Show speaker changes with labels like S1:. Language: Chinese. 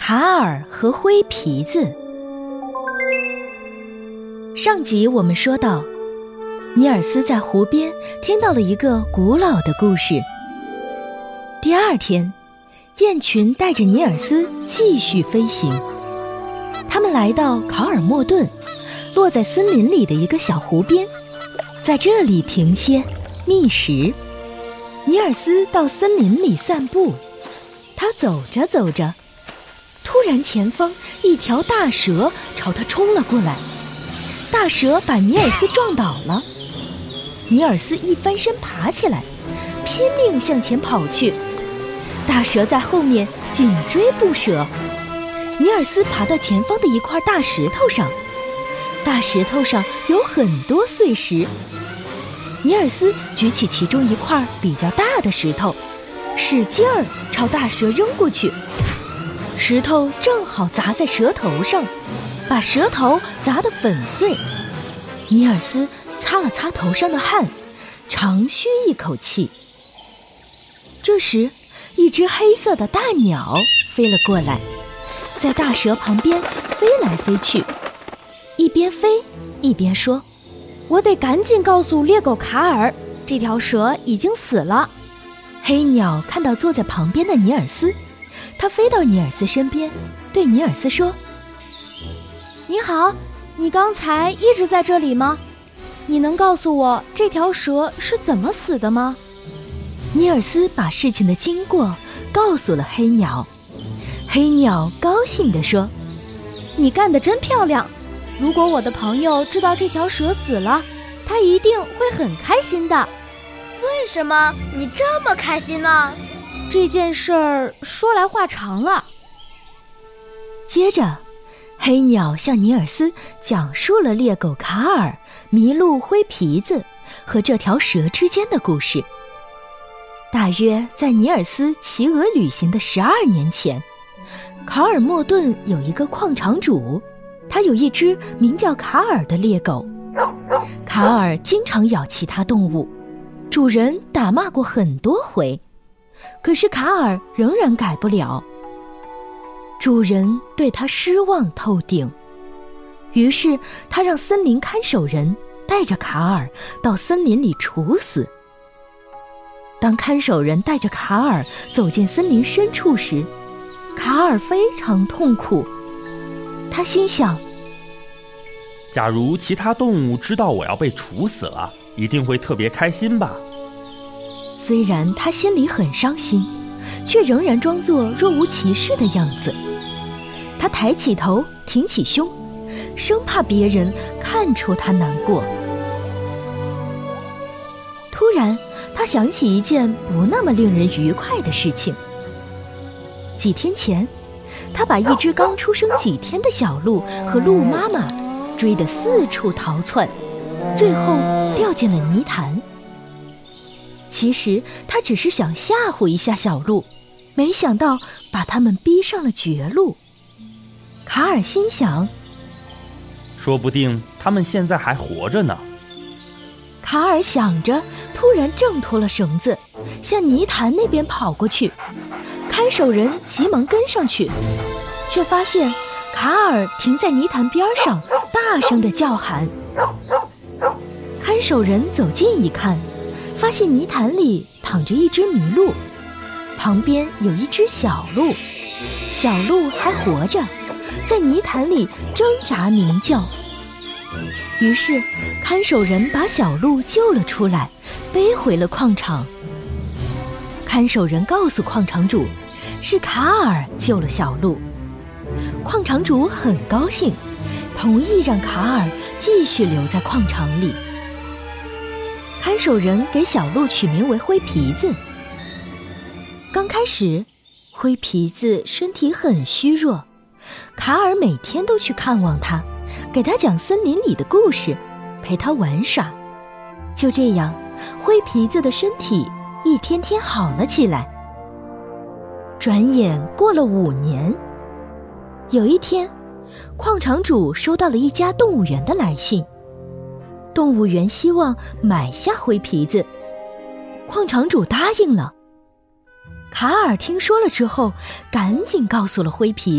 S1: 卡尔和灰皮子。上集我们说到，尼尔斯在湖边听到了一个古老的故事。第二天，雁群带着尼尔斯继续飞行。他们来到考尔莫顿，落在森林里的一个小湖边，在这里停歇觅食。尼尔斯到森林里散步，他走着走着，突然前方一条大蛇朝他冲了过来，大蛇把尼尔斯撞倒了。尼尔斯一翻身爬起来，拼命向前跑去，大蛇在后面紧追不舍。尼尔斯爬到前方的一块大石头上，大石头上有很多碎石。尼尔斯举起其中一块比较大的石头，使劲儿朝大蛇扔过去，石头正好砸在蛇头上，把蛇头砸得粉碎。尼尔斯擦了擦头上的汗，长吁一口气。这时，一只黑色的大鸟飞了过来，在大蛇旁边飞来飞去，一边飞一边说：“
S2: 我得赶紧告诉猎狗卡尔，这条蛇已经死了。”
S1: 黑鸟看到坐在旁边的尼尔斯，它飞到尼尔斯身边，对尼尔斯说：“
S2: 你好，你刚才一直在这里吗？你能告诉我这条蛇是怎么死的吗？”
S1: 尼尔斯把事情的经过告诉了黑鸟。黑鸟高兴地说：“
S2: 你干得真漂亮！如果我的朋友知道这条蛇死了，他一定会很开心的。”
S3: 为什么你这么开心呢？
S2: 这件事儿说来话长了。
S1: 接着，黑鸟向尼尔斯讲述了猎狗卡尔、麋鹿灰皮子和这条蛇之间的故事。大约在尼尔斯骑鹅旅行的12年前，考尔莫顿有一个矿场主，他有一只名叫卡尔的猎狗。卡尔经常咬其他动物，主人打骂过很多回，可是卡尔仍然改不了。主人对他失望透顶，于是他让森林看守人带着卡尔到森林里处死。当看守人带着卡尔走进森林深处时，卡尔非常痛苦。他心想，
S4: 假如其他动物知道我要被处死了，一定会特别开心吧。
S1: 虽然他心里很伤心，却仍然装作若无其事的样子。他抬起头，挺起胸，生怕别人看出他难过。突然，他想起一件不那么令人愉快的事情。几天前，他把一只刚出生几天的小鹿和鹿妈妈追得四处逃窜，最后掉进了泥潭。其实他只是想吓唬一下小鹿，没想到把他们逼上了绝路。卡尔心想，
S4: 说不定他们现在还活着呢。
S1: 卡尔想着，突然挣脱了绳子，向泥潭那边跑过去。看守人急忙跟上去，却发现卡尔停在泥潭边上，大声地叫喊。看守人走近一看，发现泥潭里躺着一只麋鹿，旁边有一只小鹿，小鹿还活着，在泥潭里挣扎鸣叫。于是看守人把小鹿救了出来，背回了矿场。看守人告诉矿场主，是卡尔救了小鹿。矿场主很高兴，同意让卡尔继续留在矿场里。看守人给小鹿取名为灰皮子。刚开始，灰皮子身体很虚弱，卡尔每天都去看望他，给他讲森林里的故事，陪他玩耍。就这样，灰皮子的身体一天天好了起来。转眼过了5年，有一天，矿场主收到了一家动物园的来信，动物园希望买下灰皮子，矿场主答应了。卡尔听说了之后，赶紧告诉了灰皮